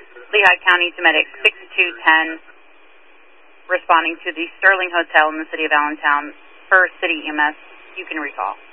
Lehigh County to Medic 6210, responding to the Sterling Hotel in the city of Allentown for City EMS. You can recall.